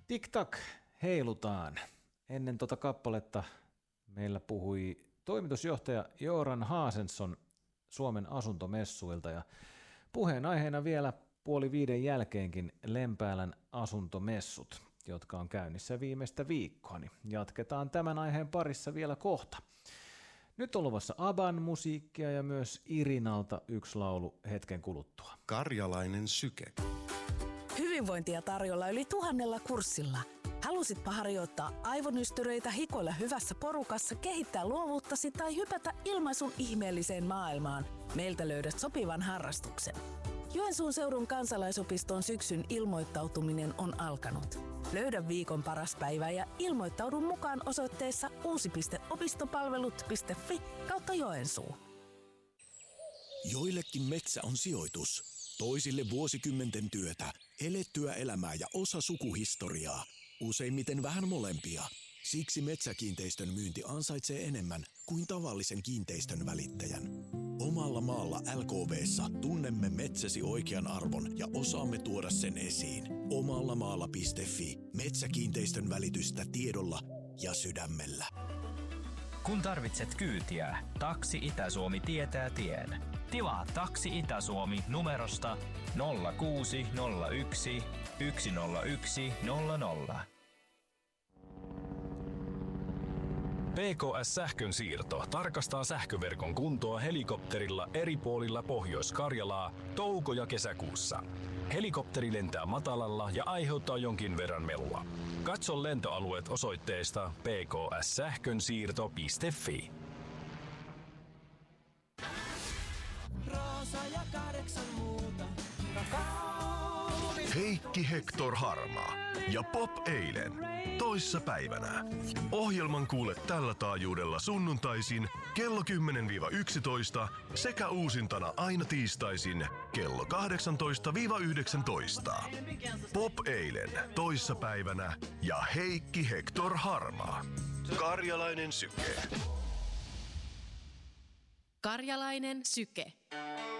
Tik-tak, heilutaan. Ennen tuota kappaletta meillä puhui toimitusjohtaja Göran Hansson Suomen asuntomessuilta ja puheenaiheena vielä 4:30 jälkeenkin Lempäälän asuntomessut, jotka on käynnissä viimeistä viikkoa. Niin jatketaan tämän aiheen parissa vielä kohta. Nyt on luvassa ABBAn musiikkia ja myös Irinalta yksi laulu hetken kuluttua. Karjalainen syke. Hyvinvointia tarjolla yli 1000 kurssilla. Halusitpa harjoittaa aivonystyröitä, hikoilla hyvässä porukassa, kehittää luovuuttasi tai hypätä ilmaisun ihmeelliseen maailmaan? Meiltä löydät sopivan harrastuksen. Joensuun seudun kansalaisopiston syksyn ilmoittautuminen on alkanut. Löydä viikon paras päivä ja ilmoittaudu mukaan osoitteessa uusi.opistopalvelut.fi/Joensuu. Joillekin metsä on sijoitus, toisille vuosikymmenten työtä, elettyä elämää ja osa sukuhistoriaa. Useimmiten vähän molempia. Siksi metsäkiinteistön myynti ansaitsee enemmän kuin tavallisen kiinteistön välittäjän. Omalla maalla LKV:ssa tunnemme metsäsi oikean arvon ja osaamme tuoda sen esiin. Omallamaalla.fi. Metsäkiinteistön välitystä tiedolla ja sydämellä. Kun tarvitset kyytiä, Taksi Itä-Suomi tietää tien. Tilaa Taksi Itä-Suomi numerosta 0601 101 00. PKS-sähkön siirto tarkastaa sähköverkon kuntoa helikopterilla eri puolilla Pohjois-Karjalaa touko- ja kesäkuussa. Helikopteri lentää matalalla ja aiheuttaa jonkin verran melua. Katso lentoalueet osoitteesta pkssähkönsiirto.fi. Heikki Hector Harmaa ja Pop eilen. Toissa päivänä. Ohjelman kuule tällä taajuudella sunnuntaisin kello 10-11 sekä uusintana aina tiistaisin kello 18-19. Pop eilen toissa päivänä ja Heikki Hector Harmaa. Karjalainen syke. Karjalainen syke.